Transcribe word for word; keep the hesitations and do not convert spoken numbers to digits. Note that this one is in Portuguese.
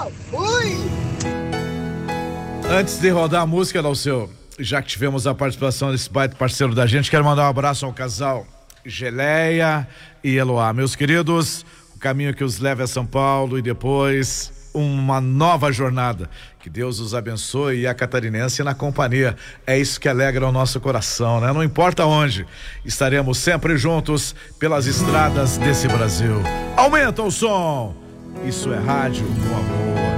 tchau. Fui! Antes de rodar a música, Dalceu, já que tivemos a participação desse baita parceiro da gente, quero mandar um abraço ao casal Geleia e Eloá. Meus queridos, o caminho que os leva a São Paulo e depois uma nova jornada. Que Deus os abençoe e a catarinense na companhia. É isso que alegra o nosso coração, né? Não importa onde, estaremos sempre juntos pelas estradas desse Brasil. Aumenta o som! Isso é rádio com amor.